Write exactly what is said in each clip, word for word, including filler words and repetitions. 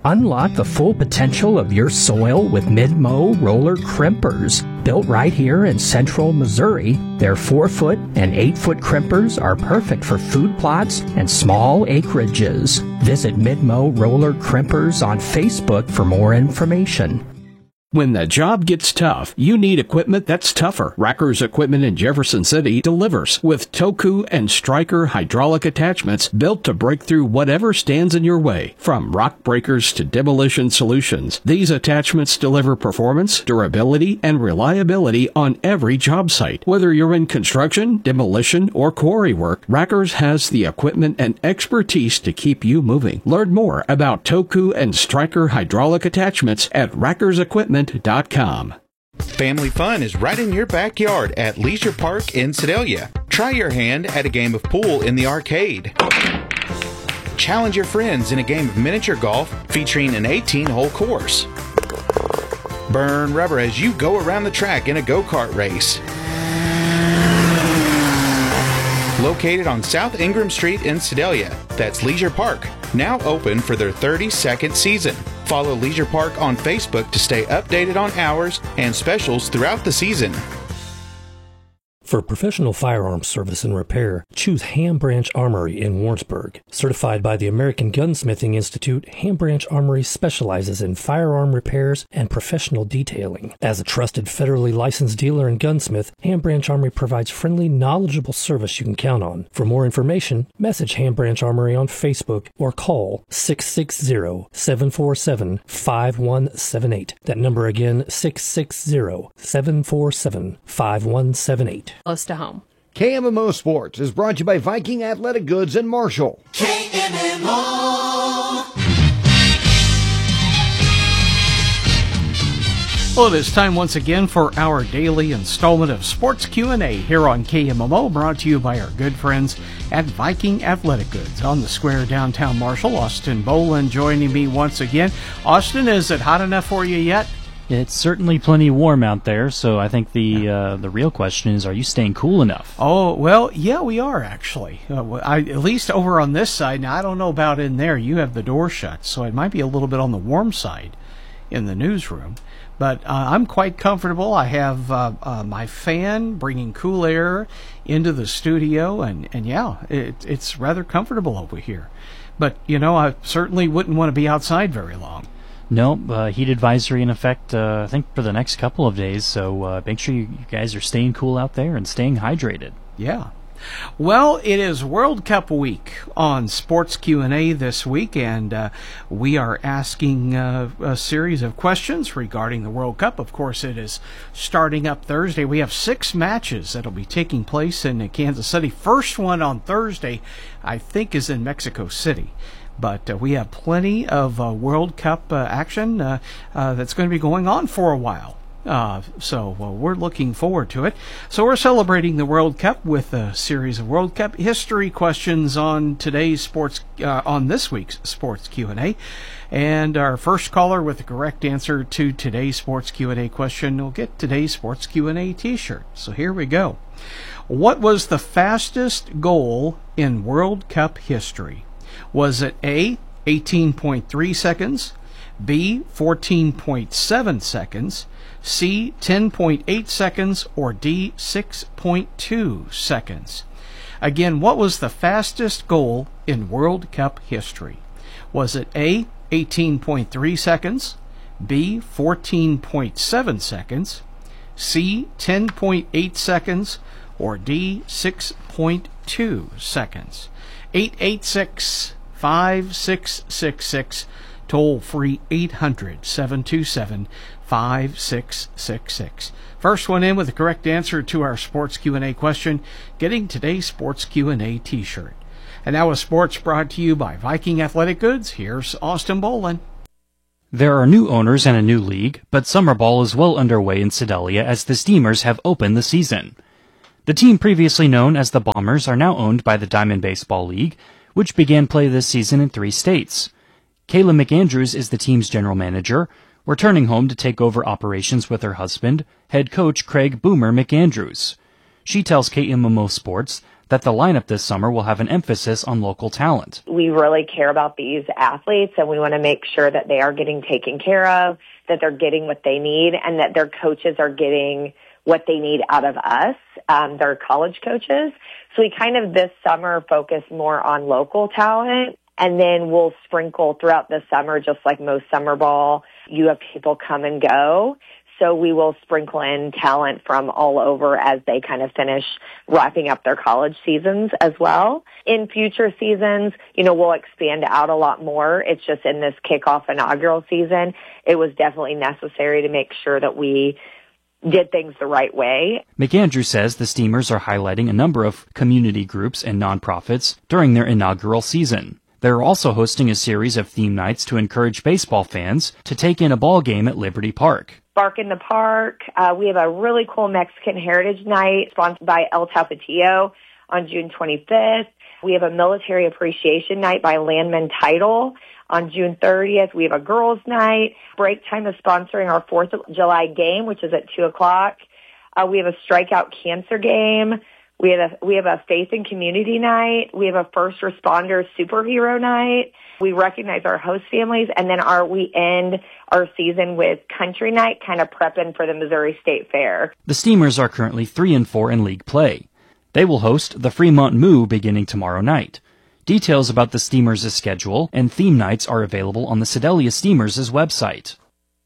Unlock the full potential of your soil with Mid-Mow roller crimpers. Built right here in central Missouri, their four foot and eight foot crimpers are perfect for food plots and small acreages. Visit Mid-Mow roller crimpers on Facebook for more information. When the job gets tough, you need equipment that's tougher. Racker's Equipment in Jefferson City delivers with Toku and Stryker hydraulic attachments built to break through whatever stands in your way. From rock breakers to demolition solutions, these attachments deliver performance, durability, and reliability on every job site. Whether you're in construction, demolition, or quarry work, Racker's has the equipment and expertise to keep you moving. Learn more about Toku and Stryker hydraulic attachments at Racker's Equipment dot com. Family fun is right in your backyard at Leisure Park in Sedalia. Try your hand at a game of pool in the arcade. Challenge your friends in a game of miniature golf featuring an eighteen hole course. Burn rubber as you go around the track in a go-kart race. Located on South Ingram Street in Sedalia, that's Leisure Park, now open for their thirty-second season. Follow Leisure Park on Facebook to stay updated on hours and specials throughout the season. For professional firearms service and repair, choose Ham Branch Armory in Warrensburg. Certified by the American Gunsmithing Institute, Ham Branch Armory specializes in firearm repairs and professional detailing. As a trusted federally licensed dealer and gunsmith, Ham Branch Armory provides friendly, knowledgeable service you can count on. For more information, message Ham Branch Armory on Facebook or call six six zero, seven four seven, five one seven eight. That number again, six six zero, seven four seven, five one seven eight. Close to home. K M M O Sports is brought to you by Viking Athletic Goods in Marshall. K M M O. Well, it is time once again for our daily installment of Sports Q and A here on K M M O, brought to you by our good friends at Viking Athletic Goods on the square downtown Marshall. Austin Boland joining me once again. Austin, is it hot enough for you yet? It's certainly plenty warm out there, so I think the uh, the real question is, are you staying cool enough? Oh, well, yeah, we are actually. Uh, I, at least over on this side. Now, I don't know about in there. You have the door shut, so it might be a little bit on the warm side in the newsroom. But uh, I'm quite comfortable. I have uh, uh, my fan bringing cool air into the studio, and, and yeah, it, it's rather comfortable over here. But, you know, I certainly wouldn't want to be outside very long. No, uh, heat advisory in effect, uh, I think, for the next couple of days, so uh, make sure you, you guys are staying cool out there and staying hydrated. Yeah. Well, it is World Cup week on Sports Q and A this week, and uh, we are asking uh, a series of questions regarding the World Cup. Of course, it is starting up Thursday. We have six matches that will be taking place in Kansas City. First one on Thursday, I think, is in Mexico City. But uh, we have plenty of uh, World Cup uh, action uh, uh, that's going to be going on for a while. Uh, so uh, we're looking forward to it. So we're celebrating the World Cup with a series of World Cup history questions on today's sports, uh, on this week's Sports Q and A. And our first caller with the correct answer to today's Sports Q and A question will get today's Sports Q and A t-shirt. So here we go. What was the fastest goal in World Cup history? Was it A, eighteen point three seconds, B, fourteen point seven seconds, C, ten point eight seconds, or D, six point two seconds? Again, what was the fastest goal in World Cup history? Was it A, eighteen point three seconds, B, fourteen point seven seconds, C, ten point eight seconds, or D, six point two seconds? eight eight six, five six six six, toll free eight hundred, seven two seven, five six six six. First one in with the correct answer to our Sports Q and A question, getting today's Sports Q and A t-shirt. And now with sports brought to you by Viking Athletic Goods, here's Austin Boland. There are new owners and a new league, but summer ball is well underway in Sedalia as the Steamers have opened the season. The team previously known as the Bombers are now owned by the Diamond Baseball League, which began play this season in three states. Kayla McAndrews is the team's general manager, returning home to take over operations with her husband, head coach Craig Boomer McAndrews. She tells K M M O Sports that the lineup this summer will have an emphasis on local talent. We really care about these athletes, and we want to make sure that they are getting taken care of, that they're getting what they need, and that their coaches are getting what they need out of us, um, their college coaches. So we kind of this summer focus more on local talent, and then we'll sprinkle throughout the summer, just like most summer ball. You have people come and go. So we will sprinkle in talent from all over as they kind of finish wrapping up their college seasons as well. In future seasons, you know, we'll expand out a lot more. It's just in this kickoff inaugural season, it was definitely necessary to make sure that we did things the right way. McAndrew says the Steamers are highlighting a number of community groups and nonprofits during their inaugural season. They're also hosting a series of theme nights to encourage baseball fans to take in a ball game at Liberty Park. Bark in the Park. Uh, we have a really cool Mexican Heritage Night sponsored by El Tapatio on June twenty-fifth. We have a Military Appreciation Night by Landman Title on June thirtieth. We have a Girls Night. Break Time is sponsoring our fourth of July game, which is at two o'clock. Uh, we have a Strikeout Cancer Game. We have a, we have a Faith and Community Night. We have a First Responders Superhero Night. We recognize our host families, and then our we end our season with Country Night, kind of prepping for the Missouri State Fair. The Steamers are currently three and four in league play. They will host the Fremont Moo beginning tomorrow night. Details about the Steamers' schedule and theme nights are available on the Sedalia Steamers' website.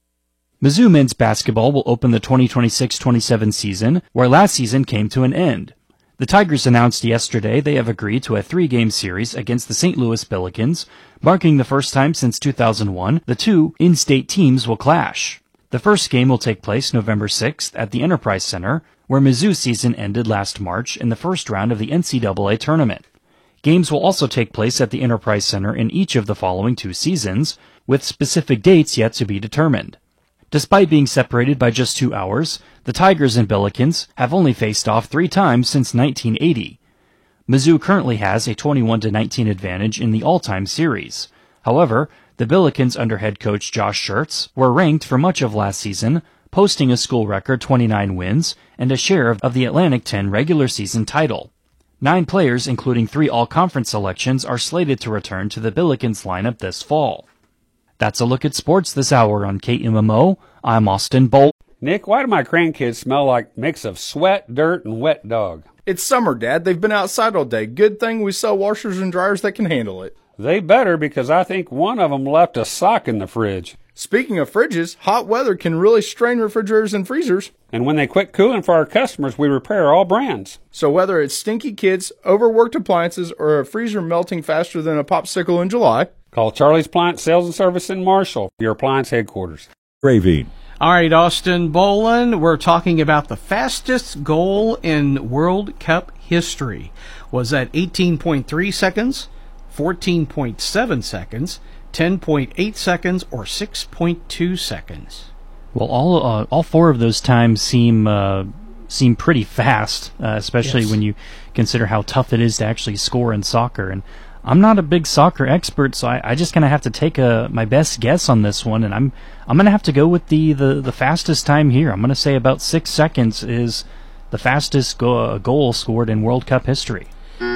Mizzou men's basketball will open the twenty twenty-six twenty-seven season, where last season came to an end. The Tigers announced yesterday they have agreed to a three-game series against the Saint Louis Billikens, marking the first time since two thousand one the two in-state teams will clash. The first game will take place November sixth at the Enterprise Center, where Mizzou's season ended last March in the first round of the N C double A tournament. Games will also take place at the Enterprise Center in each of the following two seasons, with specific dates yet to be determined. Despite being separated by just two hours, the Tigers and Billikens have only faced off three times since nineteen eighty. Mizzou currently has a twenty-one to nineteen advantage in the all-time series. However, the Billikens under head coach Josh Schertz were ranked for much of last season, posting a school record twenty-nine wins and a share of the Atlantic ten regular season title. Nine players, including three all-conference selections, are slated to return to the Billikens lineup this fall. That's a look at sports this hour on K M M O. I'm Austin Bolt. Nick, why do my grandkids smell like a mix of sweat, dirt, and wet dog? It's summer, Dad. They've been outside all day. Good thing we sell washers and dryers that can handle it. They better, because I think one of them left a sock in the fridge. Speaking of fridges, hot weather can really strain refrigerators and freezers. And when they quit cooling for our customers, we repair all brands. So whether it's stinky kids, overworked appliances, or a freezer melting faster than a popsicle in July, call Charlie's Appliance Sales and Service in Marshall, your appliance headquarters. Gravine. All right, Austin Boland, we're talking about the fastest goal in World Cup history. Was that eighteen point three seconds, fourteen point seven seconds, ten point eight seconds, or six point two seconds? Well, all uh, all four of those times seem uh, seem pretty fast, uh, especially yes. when you consider how tough it is to actually score in soccer. And I'm not a big soccer expert, so I, I just kind of have to take a, my best guess on this one, and I'm I'm going to have to go with the, the, the fastest time here. I'm going to say about six seconds is the fastest go- goal scored in World Cup history.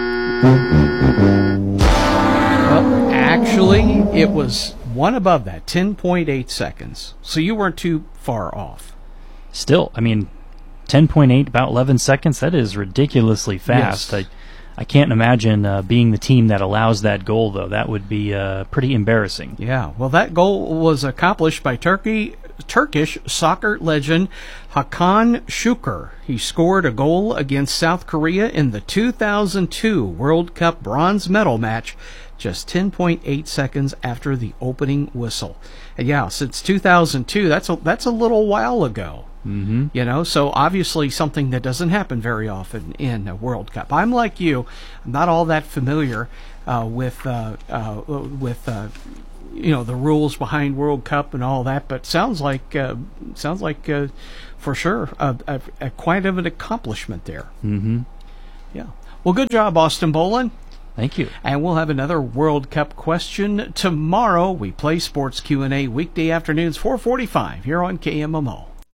Well, actually, it was one above that, ten point eight seconds. So you weren't too far off. Still, I mean, ten point eight, about eleven seconds, that is ridiculously fast. Yes. I, I can't imagine uh, being the team that allows that goal, though. That would be uh, pretty embarrassing. Yeah, well, that goal was accomplished by Turkey, Turkish soccer legend Hakan Şükür. He scored a goal against South Korea in the two thousand two World Cup bronze medal match just ten point eight seconds after the opening whistle. And yeah, since two thousand two, that's a, that's a little while ago. Mm-hmm. You know, so obviously something that doesn't happen very often in a World Cup. I'm like you, I'm not all that familiar uh, with uh, uh, with uh, you know the rules behind World Cup and all that, but sounds like uh, sounds like uh, for sure a, a, a quite of an accomplishment there. Mm-hmm. Yeah. Well, good job, Austin Boland. Thank you. And we'll have another World Cup question tomorrow. We play Sports Q and A weekday afternoons, four forty-five here on K M M O.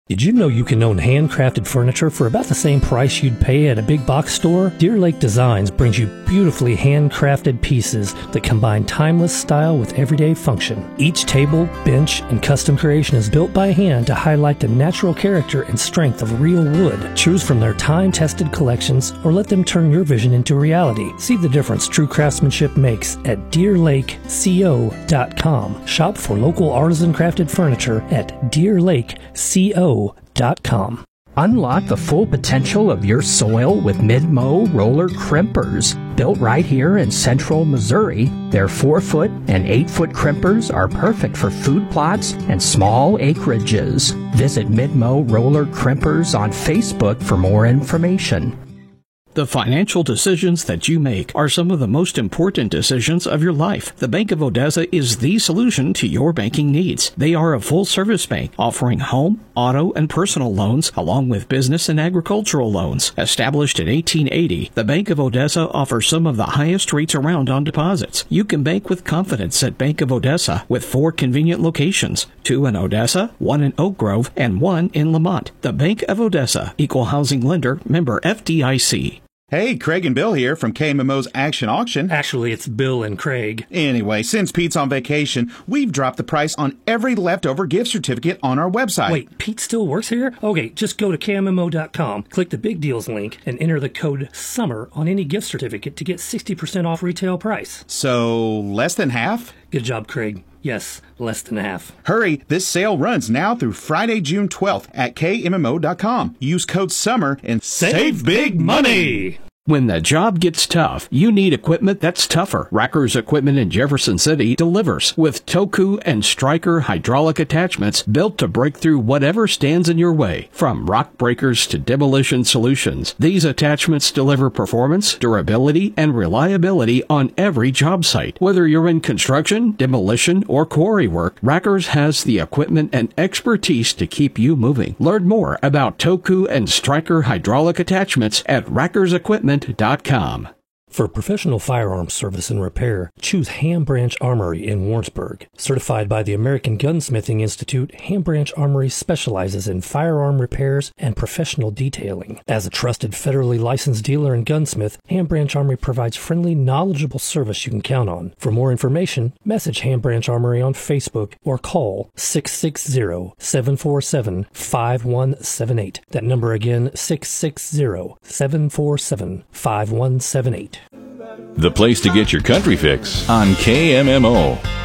Did you know you can own handcrafted furniture for about the same price you'd pay at a big box store? Deer Lake Designs brings you beautifully handcrafted pieces that combine timeless style with everyday function. Each table, bench, and custom creation is built by hand to highlight the natural character and strength of real wood. Choose from their time-tested collections or let them turn your vision into reality. See the difference true craftsmanship makes at deer lake co dot com. Shop for local artisan crafted furniture at deer lake co dot com. Unlock the full potential of your soil with Mid-Mow roller crimpers. Built right here in central Missouri, their four foot and eight foot crimpers are perfect for food plots and small acreages. Visit Mid-Mow roller crimpers on Facebook for more information. The financial decisions that you make are some of the most important decisions of your life. The Bank of Odessa is the solution to your banking needs. They are a full-service bank offering home, auto, and personal loans along with business and agricultural loans. Established in eighteen eighty, the Bank of Odessa offers some of the highest rates around on deposits. You can bank with confidence at Bank of Odessa with four convenient locations, two in Odessa, one in Oak Grove, and one in Lamont. The Bank of Odessa, Equal Housing Lender, member F D I C. Hey, Craig and Bill here from K M M O's Action Auction. Actually, it's Bill and Craig. Anyway, since Pete's on vacation, we've dropped the price on every leftover gift certificate on our website. Wait, Pete still works here? Okay, just go to K M M O dot com, click the Big Deals link, and enter the code SUMMER on any gift certificate to get sixty percent off retail price. So, less than half? Good job, Craig. Yes, less than half. Hurry, this sale runs now through Friday, June twelfth at K M M O dot com. Use code SUMMER and save, save big money! When the job gets tough, you need equipment that's tougher. Racker's Equipment in Jefferson City delivers with Toku and Stryker hydraulic attachments built to break through whatever stands in your way. From rock breakers to demolition solutions, these attachments deliver performance, durability, and reliability on every job site. Whether you're in construction, demolition, or quarry work, Racker's has the equipment and expertise to keep you moving. Learn more about Toku and Stryker hydraulic attachments at Racker's Equipment dot com. For professional firearms service and repair, choose Ham Branch Armory in Warrensburg. Certified by the American Gunsmithing Institute, Ham Branch Armory specializes in firearm repairs and professional detailing. As a trusted federally licensed dealer and gunsmith, Ham Branch Armory provides friendly, knowledgeable service you can count on. For more information, message Ham Branch Armory on Facebook or call six six zero, seven four seven, five one seven eight. That number again, six six zero, seven four seven, five one seven eight. The place to get your country fix on K M M O.